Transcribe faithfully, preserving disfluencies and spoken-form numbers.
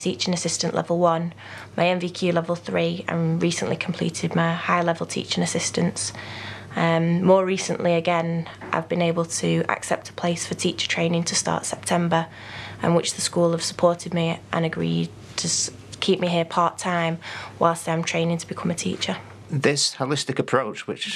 Teaching assistant level one, my M V Q level three, and recently completed my high level teaching assistants. Um, more recently again, I've been able to accept a place for teacher training to start September, and which the school have supported me and agreed to keep me here part-time whilst I'm training to become a teacher. This holistic approach, which